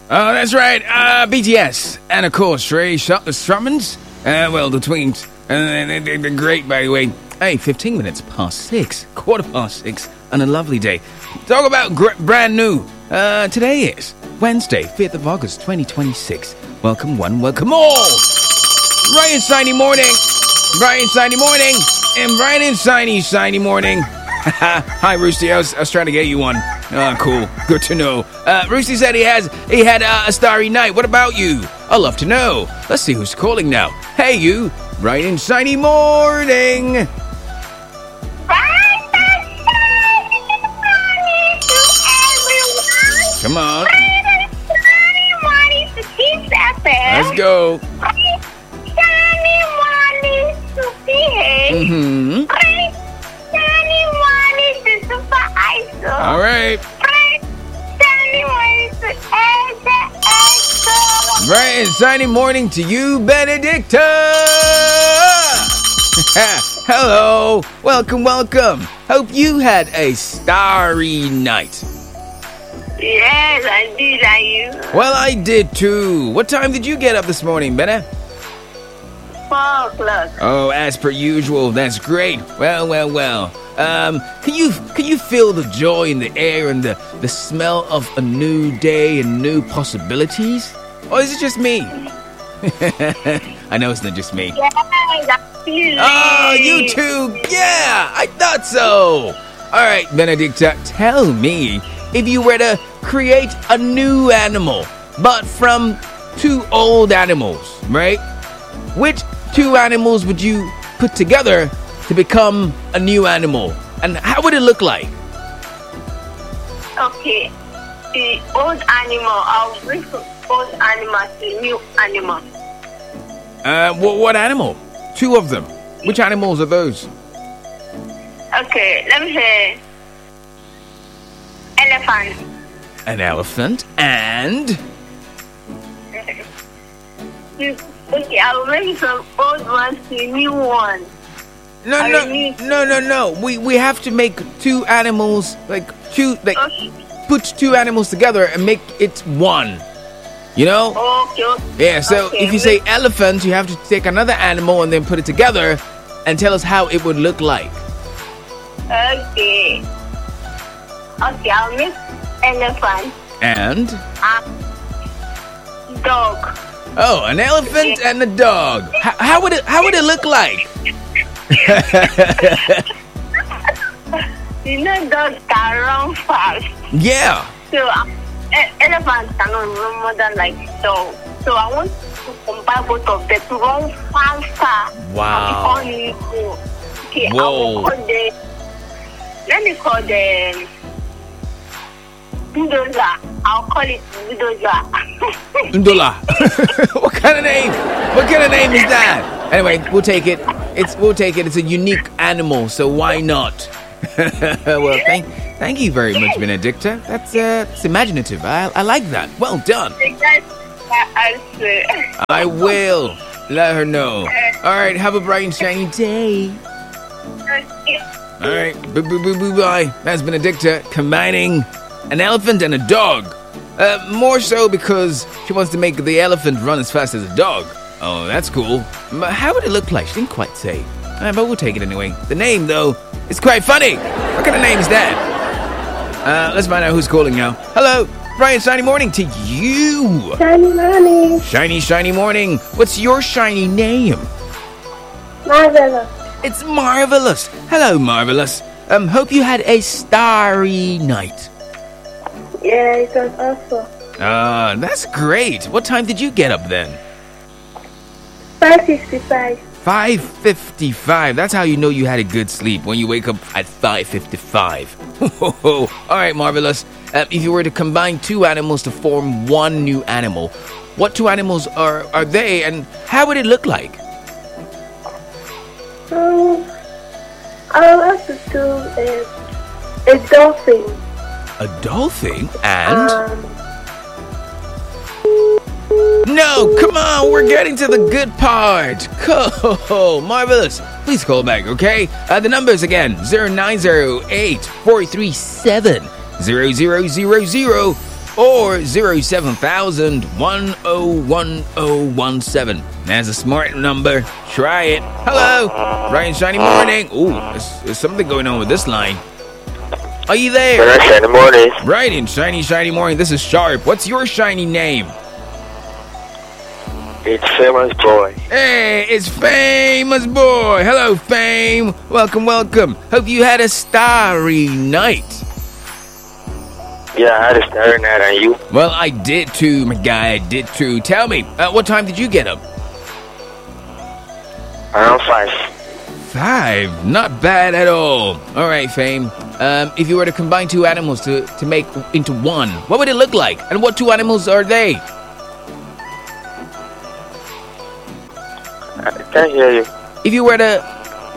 Oh, that's right. BTS. And of course, Ray Strummins. The Twins. They're great, by the way. Hey, 15 minutes past 6. 6:15 on a lovely day. Talk about brand new. Today is Wednesday, 5th of August, 2026. Welcome one, welcome all. Brian Shiny Morning. Brian Shiny Morning. And Brian Shiny Morning. Hi, Roosty. I was trying to get you one. Cool. Good to know. Roosty said he had a starry night. What about you? I'd love to know. Let's see who's calling now. Hey, you. Bright and shiny morning. Come on. Shiny morning to Kiss FM. Let's go. Shiny morning to PH. Mm-hmm. Shiny morning to Super ISO. All right. Shiny morning to EXO. Bright and shiny morning to you, Benedicta. Hello. Welcome. Hope you had a starry night. Yes, I did. Are you? Well, I did too. What time did you get up this morning, Benne? 4 o'clock. Oh, as per usual. That's great. Well. Can you feel the joy in the air and the smell of a new day and new possibilities? Or is it just me? I know it's not just me. Yes, I feel it. Oh, you too. Yeah, I thought so. All right, Benedicta, tell me, if you were to create a new animal, but from 2 old animals, right? Which 2 animals would you put together to become a new animal? And how would it look like? Okay. The old animal, I'll bring from old animal to new animal. What animal? 2 of them. Which animals are those? Okay, let me say elephant. An elephant and... Okay, I'll bring from old ones to new ones. No. We have to make 2 animals, Okay. put 2 animals together and make it one. You know? Okay. Yeah, so Okay, if you say elephant, you have to take another animal and then put it together and tell us how it would look like. Okay, I'll make elephant. And? Dog. Oh, an elephant and a dog. How would it look like? You know dogs can run fast. Yeah. So elephants cannot run more than like dog. So I want to combine both of them to run faster. Wow. Okay, Whoa. Let me call the bulldozer. I'll call it bulldozer. Ndola. What kind of name? What kind of name is that? Anyway, we'll take it. It's a unique animal, so why not? Well, thank you very much, Benedicta. That's imaginative. I like that. Well done. I will let her know. All right, have a bright and shiny day. All right, bye. That's Benedicta combining an elephant and a dog. More so because she wants to make the elephant run as fast as a dog. Oh, that's cool. But how would it look like? She didn't quite say. But we'll take it anyway. The name, though, is quite funny. What kind of name is that? Let's find out who's calling now. Hello, Brian. Shiny morning to you. Shiny morning. Shiny morning. What's your shiny name? Marvelous. It's Marvelous. Hello, Marvelous. Hope you had a starry night. Yeah, it was awesome. That's great. What time did you get up then? 5:55. 5:55. That's how you know you had a good sleep, when you wake up at 5:55. All right, Marvelous. If you were to combine 2 animals to form one new animal, what 2 animals are they, and how would it look like? I'll have to do a dolphin. A dolphin and... No, come on, we're getting to the good part. Cool, Marvelous. Please call back, okay? The numbers again, 0908-437-0000. or 07000101017. That's a smart number. Try it. Hello, bright and shiny morning. Ooh, there's something going on with this line. Are you there? Bright and shiny morning. Bright and shiny morning. This is Sharp. What's your shiny name? It's Famous Boy. Hey, it's Famous Boy. Hello, Fame. Welcome. Hope you had a starry night. Yeah, I had a starry night, and you? Well, I did too, my guy. I did too. Tell me, what time did you get up? Around 5. 5? Not bad at all. All right, Fame. If you were to combine two animals to make into one, what would it look like? And what two animals are they? I can't hear you. If you were to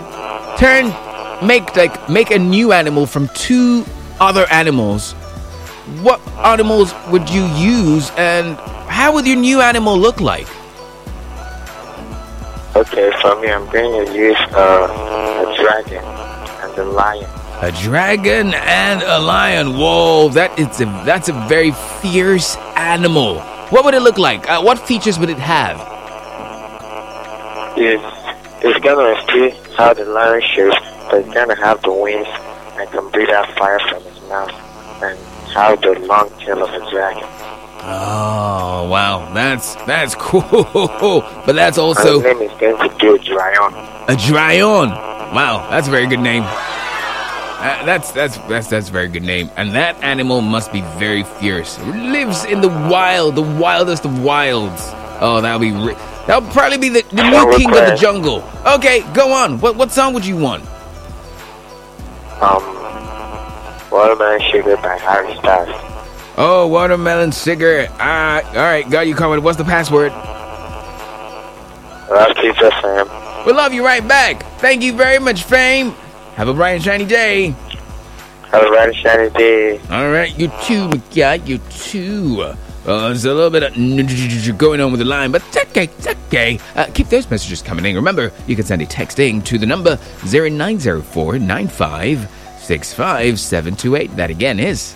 make a new animal from two other animals, what animals would you use, and how would your new animal look like? Okay, for me, I'm going to use a dragon and a lion. A dragon and a lion. Whoa, that's a very fierce animal. What would it look like? What features would it have? It's gonna see how the lion shapes, but it's gonna have the wings and can breathe out fire from its mouth, and have the long tail of a dragon. Oh, wow, that's cool. But that's also... My name is going to be a Dryon. A Dryon. Wow, that's a very good name. That's a very good name. And that animal must be very fierce. It lives in the wild, the wildest of wilds. Oh, that'll probably be the new king of the jungle. Okay, go on. What song would you want? Watermelon Sugar by Harry Styles. Oh, Watermelon Sugar. All right, got you covered. What's the password? Love Pizza Fam. We love you right back. Thank you very much, Fame. Have a bright and shiny day. Have a bright and shiny day. All right, you too, my guy. You too. There's a little bit of going on with the line, but it's okay. Keep those messages coming in. Remember, you can send a texting to the number 0904-9565-728. That again is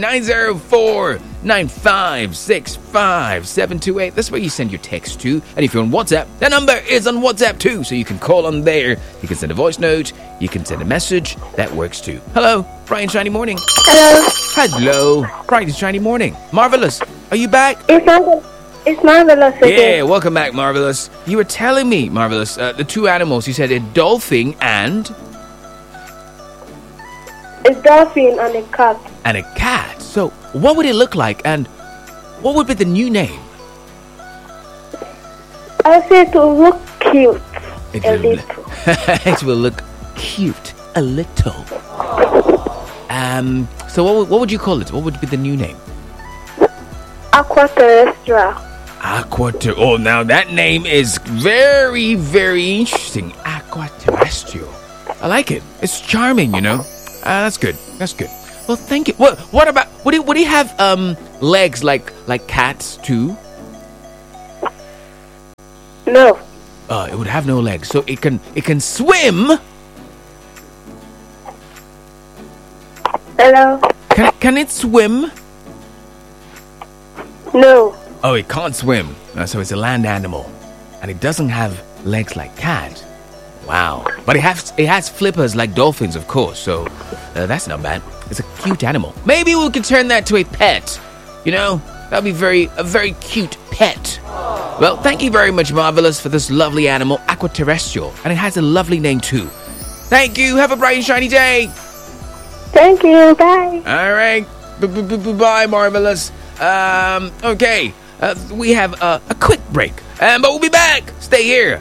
0904-9565-728. That's where you send your text to. And if you're on WhatsApp, that number is on WhatsApp too, so you can call on there. You can send a voice note. You can send a message. That works too. Hello, bright and shiny morning. Hello, bright and shiny morning. Marvelous. Are you back? It's Marvelous again. Yeah, welcome back, Marvelous. You were telling me, Marvelous, the two animals. You said a dolphin and... A dolphin and a cat. And a cat. So, what would it look like, and what would be the new name? I say it will look cute a little. It will look cute a little. So what would you call it? What would be the new name? Aquaterrestrial. Oh, now that name is very, very interesting. Aquaterrestrial. I like it. It's charming, you know. That's good. Well, thank you. What about? Would he have legs like cats too? No. It would have no legs, so it can swim. Hello. Can it swim? No. Oh, it can't swim. So it's a land animal, and it doesn't have legs like cat. Wow. But it has flippers like dolphins, of course. So that's not bad. It's a cute animal. Maybe we could turn that to a pet. You know, that'd be a very cute pet. Well, thank you very much, Marvelous, for this lovely animal, Aquaterrestrial, and it has a lovely name too. Thank you. Have a bright and shiny day. Thank you. Bye. All right. Bye, Marvelous. Okay. We have a quick break, but we'll be back. Stay here.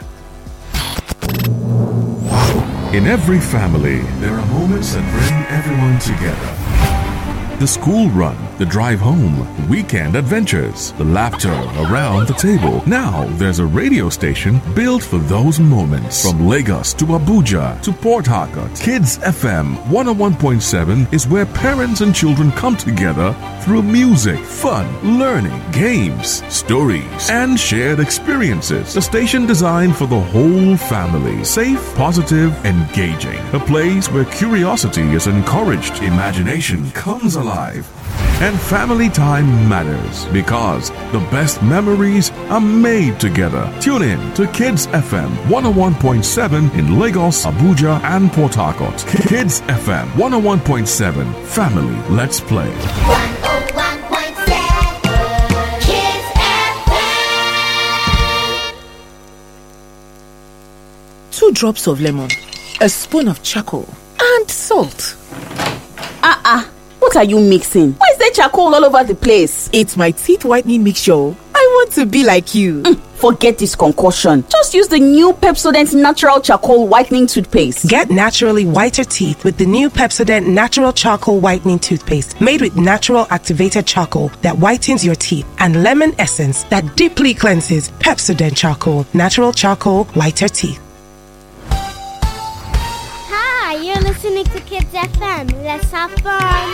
In every family, there are moments that bring everyone together. The school run, the drive home, weekend adventures, the laughter around the table. Now there's a radio station built for those moments. From Lagos to Abuja to Port Harcourt, Kids FM 101.7 is where parents and children come together through music, fun, learning, games, stories, and shared experiences. A station designed for the whole family. Safe, positive, engaging. A place where curiosity is encouraged, imagination comes alive. And family time matters because the best memories are made together. Tune in to Kids FM 101.7 in Lagos, Abuja, and Port Harcourt. Kids FM 101.7. Family, let's play. 101.7 Kids FM. 2 drops of lemon, a spoon of charcoal, and salt. What are you mixing? Why is there charcoal all over the place? It's my teeth whitening mixture. I want to be like you. Forget this concoction. Just use the new Pepsodent Natural Charcoal Whitening Toothpaste. Get naturally whiter teeth with the new Pepsodent Natural Charcoal Whitening Toothpaste, made with natural activated charcoal that whitens your teeth and lemon essence that deeply cleanses. Pepsodent Charcoal, natural charcoal, whiter teeth. Hi, you're listening to Kids FM. Let's have fun.